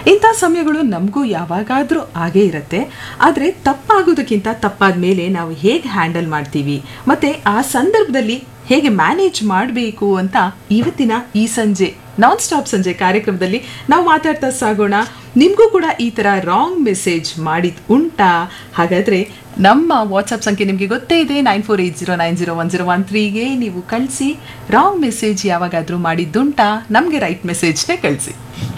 ಇಂಥ ಸಮಯಗಳು ನಮಗೂ ಯಾವಾಗಾದರೂ ಆಗೇ ಇರುತ್ತೆ. ಆದರೆ ತಪ್ಪಾಗೋದಕ್ಕಿಂತ ತಪ್ಪಾದ ಮೇಲೆ ನಾವು ಹೇಗೆ ಹ್ಯಾಂಡಲ್ ಮಾಡ್ತೀವಿ ಮತ್ತು ಆ ಸಂದರ್ಭದಲ್ಲಿ ಹೇಗೆ ಮ್ಯಾನೇಜ್ ಮಾಡಬೇಕು ಅಂತ ಇವತ್ತಿನ ಈ ಸಂಜೆ ನಾನ್ ಸ್ಟಾಪ್ ಸಂಜೆ ಕಾರ್ಯಕ್ರಮದಲ್ಲಿ ನಾವು ಮಾತಾಡ್ತಾ ಸಾಗೋಣ. ನಿಮಗೂ ಕೂಡ ಈ ಥರ ರಾಂಗ್ ಮೆಸೇಜ್ ಮಾಡಿದ್ ಉಂಟಾ? ಹಾಗಾದರೆ ನಮ್ಮ ವಾಟ್ಸಪ್ ಸಂಖ್ಯೆ ನಿಮಗೆ ಗೊತ್ತೇ ಇದೆ, 9480901013ಗೆ ನೀವು ಕಳಿಸಿ. ರಾಂಗ್ ಮೆಸೇಜ್ ಯಾವಾಗಾದರೂ ಮಾಡಿದ್ದುಂಟಾ? ನಮಗೆ ರೈಟ್ ಮೆಸೇಜ್ನೇ ಕಳಿಸಿ.